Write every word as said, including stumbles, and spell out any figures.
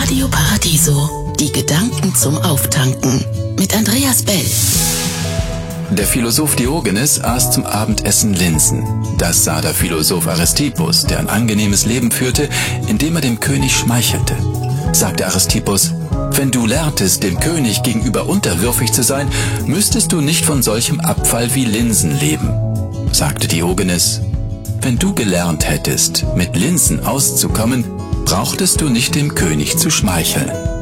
Radio Paradiso, die Gedanken zum Auftanken mit Andreas Bell. Der Philosoph Diogenes aß zum Abendessen Linsen. Das sah der Philosoph Aristippus, der ein angenehmes Leben führte, indem er dem König schmeichelte. Sagte Aristippus: Wenn du lerntest, dem König gegenüber unterwürfig zu sein, müsstest du nicht von solchem Abfall wie Linsen leben. Sagte Diogenes: Wenn du gelernt hättest, mit Linsen auszukommen, brauchtest du nicht dem König zu schmeicheln.